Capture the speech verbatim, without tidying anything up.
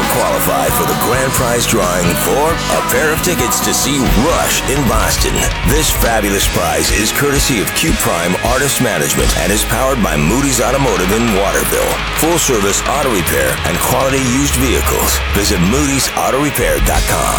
qualified for the grand prize drawing for a pair of tickets to see Rush in Boston. This fabulous prize is courtesy of Q Prime Artist Management and is powered by Moody's Automotive in Waterville. Full service auto repair and quality used vehicles. Visit Moody's Auto Repair dot com.